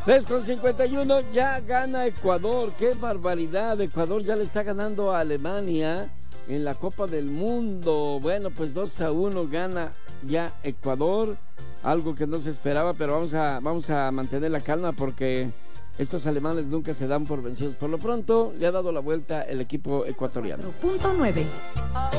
3:51, ya gana Ecuador. ¡Qué barbaridad! Ecuador ya le está ganando a Alemania en la Copa del Mundo. Bueno, pues 2-1 gana ya Ecuador. Algo que no se esperaba, pero vamos a mantener la calma porque estos alemanes nunca se dan por vencidos. Por lo pronto, le ha dado la vuelta el equipo ecuatoriano. 4.9.